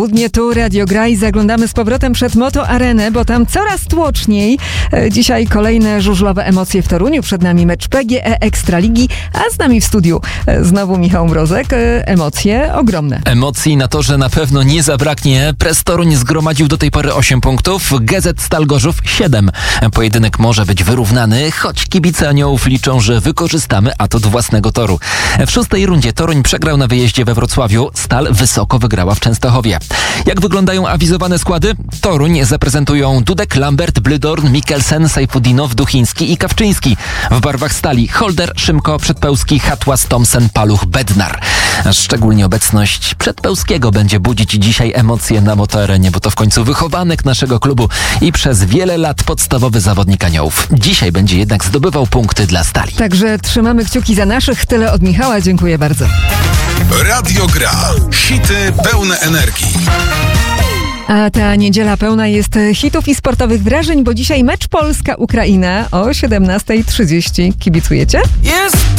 Południe tu Radio Gra i zaglądamy z powrotem przed Moto Arenę, bo tam coraz tłoczniej. Dzisiaj kolejne żużlowe emocje w Toruniu. Przed nami mecz PGE Ekstraligi, a z nami w studiu znowu Michał Mrozek. Emocje ogromne. Emocji na torze na pewno nie zabraknie. Press Toruń zgromadził do tej pory 8 punktów, GZ Stal Gorzów 7. Pojedynek może być wyrównany, choć kibice Aniołów liczą, że wykorzystamy atut własnego toru. W 6. rundzie Toruń przegrał na wyjeździe we Wrocławiu, Stal wysoko wygrała w Częstochowie. Jak wyglądają awizowane składy? Toruń zaprezentują Dudek, Lambert, Blydorn, Mikkelsen, Sajfudinow, Duchiński i Kawczyński. W barwach Stali Holder, Szymko, Przedpełski, Hatłas, Thompson, Paluch, Bednar. Szczególnie obecność Przedpełskiego będzie budzić dzisiaj emocje na Moto Arenie, bo to w końcu wychowanek naszego klubu i przez wiele lat podstawowy zawodnik Aniołów. Dzisiaj będzie jednak zdobywał punkty dla Stali. Także trzymamy kciuki za naszych. Tyle od Michała. Dziękuję bardzo. Radio Gra. Hity pełne energii. A ta niedziela pełna jest hitów i sportowych wrażeń, bo dzisiaj mecz Polska-Ukraina o 17:30. Kibicujecie? Jest